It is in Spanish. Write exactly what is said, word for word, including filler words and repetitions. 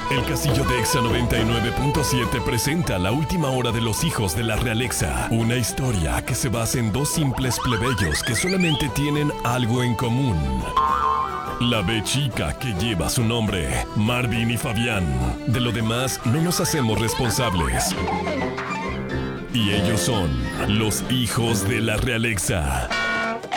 El Castillo de Exa noventa y nueve punto siete presenta La última hora de los hijos de la realeza. Una historia que se basa en dos simples plebeyos que solamente tienen algo en común. La B chica que lleva su nombre, Marvin y Fabián. De lo demás no nos hacemos responsables. Y ellos son los hijos de la realeza.